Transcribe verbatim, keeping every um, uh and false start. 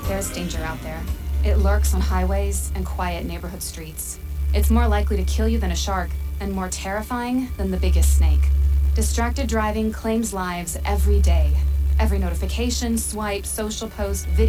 There's danger out there. It lurks on highways and quiet neighborhood streets. It's more likely to kill you than a shark, and more terrifying than the biggest snake. Distracted driving claims lives every day. Every notification, swipe, social post, video